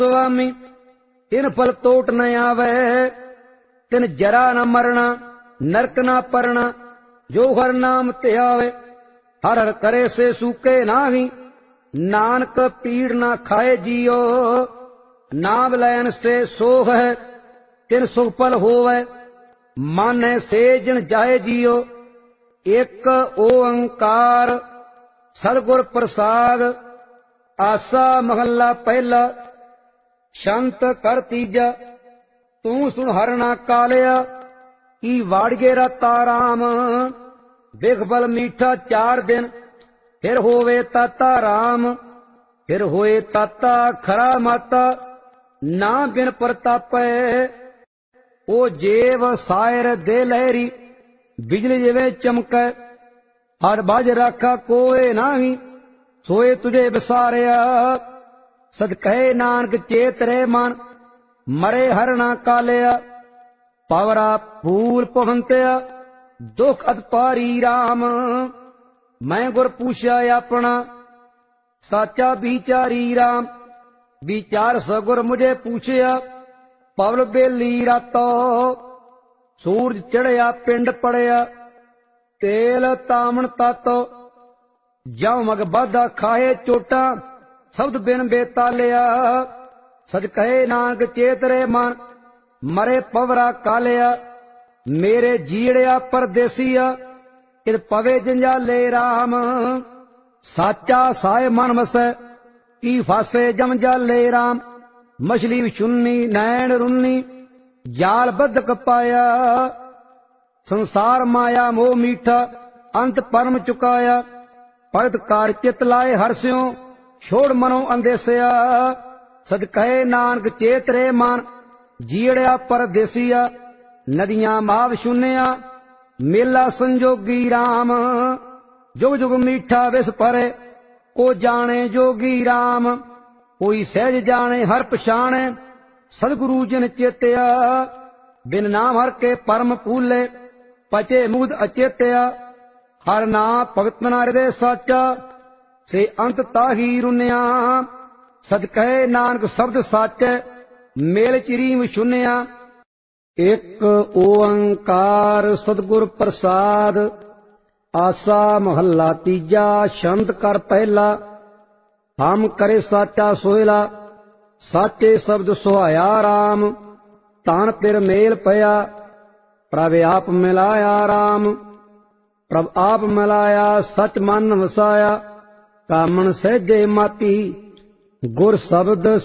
स्वामी इन फल तोट न आवे, तिन जरा न मरना नरक न परना, जो हर नाम ते आवे। हर हर करे से सूके नाही, नानक पीड़ न खाए जियो। नाम लैन से सोह है, तिन सुख फल होवे, माने से जिन जाए जियो। एक ओंकार सतगुर प्रसाद, आसा महला पहला, शांत कर तीजा। तू सुन हरना कालिया, की वाड़गे रता राम। बिखबल मीठा 4 दिन, फिर होवे ताता राम। फिर होए ताता खरा माता, ना बिन प्रतापै। ओ जेव सायर दे लहरी, बिजली जिवे चमकै। हर बाज राखा कोय नाही, सोए तुझे विसारिया। सद कहे नानक चेत रे मन, मरे हरना कालिया। पावरा फूल पवंत्या, दुख अतपारी राम। मैं गुर पूछा अपना, साचा बिचारी राम। विचार सगुर मुझे पूछया, पवल बेली रातो। सूरज चढ़या पिंड पड़या, तेल तामन तातो। जाओ मग बाधा खाए चोटा, शब्द बिन बेतालिया। सच कहे नानक चेत रे मन, मरे पवरा कालिया। मेरे जीड़िया परदेसिया, इत पवे जंजाले राम। साचा साए मन वसै, की फासे जम जाले राम। मछली चुन्नी नैन रुन्नी, जाल बदक पाया। संसार माया मोह मीठा, अंत परम चुकाया। भगत कार चित लाए हरस्यों, छोड़ मनो अंदेसिया। सद कहे नानक चेत रे मन, जीड़िया परदेसिया। नदियां माव सुनिया, मेला संजोगी राम। जुग जुग मीठा विस परे, को जाने जोगी राम। कोई सहज जाने हर पछाणे, सदगुरु जिन चेतिया। बिन नाम हर के परम फूले, पचे मुद अचेतिया। हर नाम भगत ना हृदय साचा, से अंत ताही रुनिया। सद कहे नानक शब्द साचे, मेल चिरीम सुनिया। एक ओंकार सतगुर प्रसाद, आसा महला तीजा। शंत कर पहला, हम करे साचा सोहला। साचे शब्द सुहाया राम, तान पिर मेल पया। प्रभ आप मिलाया राम, प्रभ आप मिलाया। सच मन वसाया, कामन सहजे माती। गुर शब्द